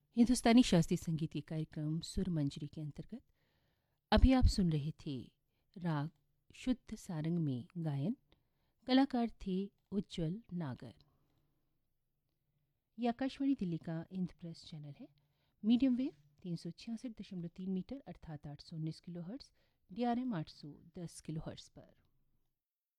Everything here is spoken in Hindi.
हिंदुस्तानी शास्त्रीय संगीत के कार्यक्रम सुर मंजरी के अंतर्गत अभी आप सुन रहे थे राग शुद्ध सारंग में गायन। कलाकार थे उज्जवल नागर। ये आकाशवाणी दिल्ली का इंद्रप्रस्थ चैनल है। मीडियम वेव 366.3 मीटर अर्थात 819 kilo hertz, DRM 810 kilo hertz पर।